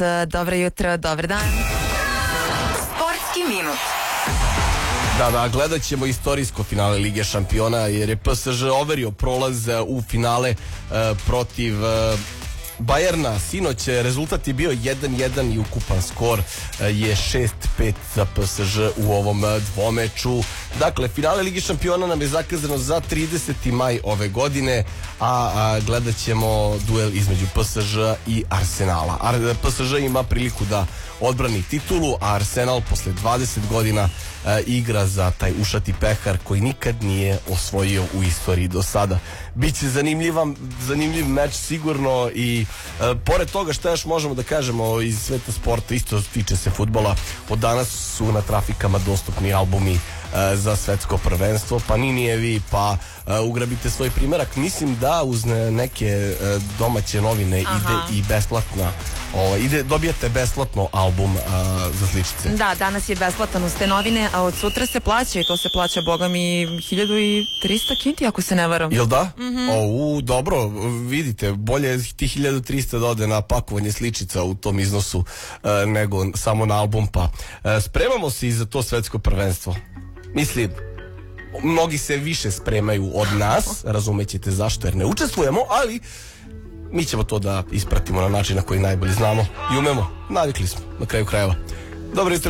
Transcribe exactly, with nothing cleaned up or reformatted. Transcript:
Dobro jutro, dobar dan. Sportski minut. Da, da, gledat ćemo istorijsko finale Lige šampiona jer je P S Ž overio prolaz u finale uh, protiv uh, Bajerna. Sinoć rezultat je bio jedan jedan i ukupan skor uh, je šest pet za P S Ž u ovom uh, dvomeču. Dakle, finale Lige šampiona nam je zakazano za trideseti maj ove godine, a, a gledat ćemo duel između P S Ž i Arsenala. Ar, P S Ž ima priliku da odbrani titulu, a Arsenal posle dvadeset godina e, igra za taj ušati pehar koji nikad nije osvojio u istoriji do sada. Biće zanimljiv meč sigurno i e, pored toga šta još možemo da kažemo iz sveta sporta, isto tiče se fudbala, od danas su na trafikama dostupni albumi e, za svetsko prvenstvo, Paninijevi, pa e, ugrabite svoj primerak. Mislim da uz neke e, domaće novine Aha. ide i besplatna Ovo, ide, dobijete besplatno album a, za sličice. Da, danas je besplatan uz te novine, a od sutra se plaća i to se plaća, boga mi, hiljadu trista kinti, ako se ne varam. Jel da? Mm-hmm. O, u, dobro, vidite, bolje ti hiljadu trista da ode na pakovanje sličica u tom iznosu a, nego samo na album, pa a, spremamo se i za to svetsko prvenstvo. Mislim, mnogi se više spremaju od nas, razumećete zašto, jer ne učestvujemo, ali mi ćemo to da ispratimo na način na koji najbolje znamo i umemo. Navikli smo, na kraju krajeva. Dobro jutro.